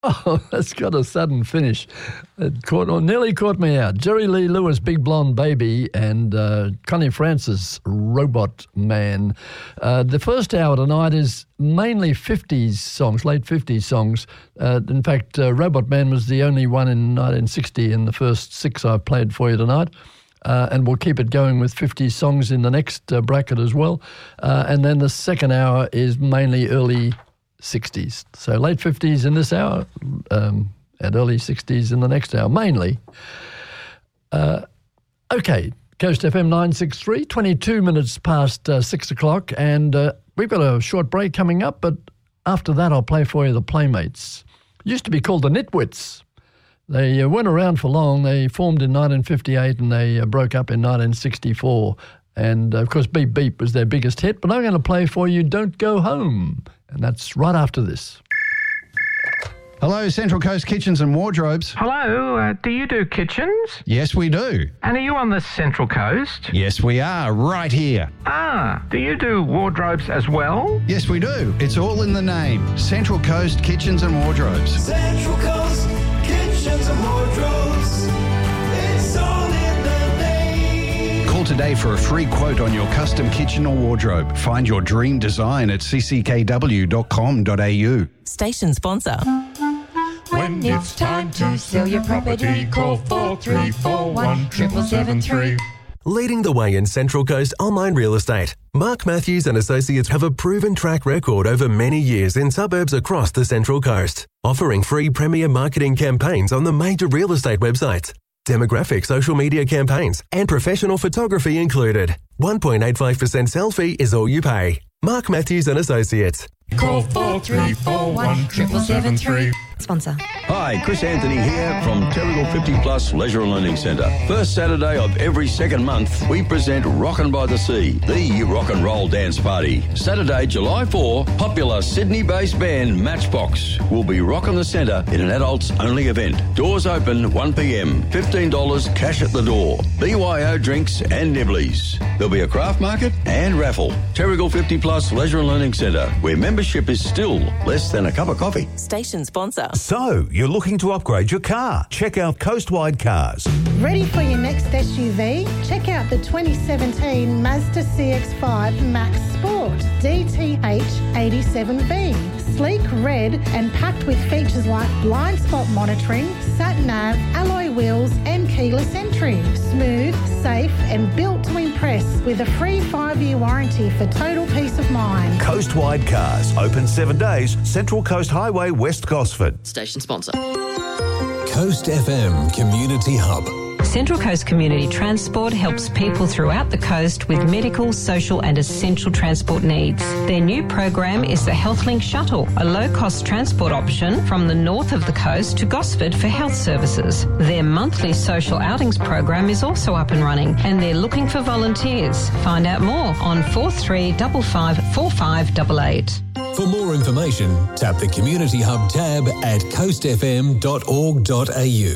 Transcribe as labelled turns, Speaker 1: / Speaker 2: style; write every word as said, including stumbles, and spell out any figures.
Speaker 1: Oh, that's got a sudden finish. It caught, or nearly caught me out. Jerry Lee Lewis, Big Blonde Baby, and uh, Connie Francis, Robot Man. Uh, the first hour tonight is mainly fifties songs, late fifties songs. Uh, in fact, uh, Robot Man was the only one in nineteen sixty in the first six I've played for you tonight. Uh, and we'll keep it going with fifty songs in the next uh, bracket as well. Uh, and then the second hour is mainly early sixties. So late fifties in this hour um, and early sixties in the next hour, mainly. Uh, okay, Coast F M nine six three, twenty-two minutes past uh, six o'clock, and uh, we've got a short break coming up, but after that I'll play for you the Playmates. It used to be called the Nitwits. They uh, weren't around for long. They formed in nineteen fifty-eight and they uh, broke up in nineteen sixty-four. And, uh, of course, Beep Beep was their biggest hit. But I'm going to play for you Don't Go Home. And that's right after this.
Speaker 2: Hello, Central Coast Kitchens and Wardrobes.
Speaker 3: Hello, uh, do you do kitchens?
Speaker 2: Yes, we do.
Speaker 3: And are you on the Central Coast?
Speaker 2: Yes, we are, right here.
Speaker 3: Ah, do you do wardrobes as well?
Speaker 2: Yes, we do. It's all in the name. Central Coast Kitchens and Wardrobes.
Speaker 4: Central Coast Kitchens and Wardrobes. It's all in the name.
Speaker 2: Call today for a free quote on your custom kitchen or wardrobe. Find your dream design at c c k w dot com dot a u.
Speaker 5: Station sponsor.
Speaker 6: When it's time to sell your property, call four three four one, seven seven three.
Speaker 7: Leading the way in Central Coast online real estate, Mark Matthews and Associates have a proven track record over many years in suburbs across the Central Coast, offering free premier marketing campaigns on the major real estate websites, demographic social media campaigns, and professional photography included. one point eight five percent sell fee is all you pay. Mark Matthews and Associates.
Speaker 6: Call four three four one, seven seven three.
Speaker 5: Sponsor.
Speaker 8: Hi, Chris Anthony here from Terrigal fifty Plus Leisure and Learning Centre. First Saturday of every second month, we present Rockin' by the Sea, the rock and roll dance party. Saturday, July fourth, popular Sydney-based band Matchbox will be rocking the centre in an adults-only event. Doors open one p m, fifteen dollars cash at the door. B Y O drinks and nibblies. There'll be a craft market and raffle. Terrigal fifty Plus Leisure and Learning Centre, where membership is still less than a cup of coffee.
Speaker 5: Station sponsor.
Speaker 9: So, you're looking to upgrade your car? Check out Coastwide Cars.
Speaker 10: Ready for your next S U V? Check out the twenty seventeen Mazda C X five Max Sport D T H eighty-seven V. Sleek red and packed with features like blind spot monitoring, sat-nav, alloy wheels and keyless entry. Smooth, safe and built to impress with a free five-year warranty for total peace of mind.
Speaker 9: Coastwide Cars. Open seven days. Central Coast Highway, West Gosford.
Speaker 5: Station sponsor.
Speaker 11: Coast F M Community Hub.
Speaker 12: Central Coast Community Transport helps people throughout the coast with medical, social and essential transport needs. Their new program is the HealthLink Shuttle, a low-cost transport option from the north of the coast to Gosford for health services. Their monthly social outings program is also up and running and they're looking for volunteers. Find out more on four three five five four five eight eight.
Speaker 11: For more information, tap the Community Hub tab at coast f m dot org dot a u.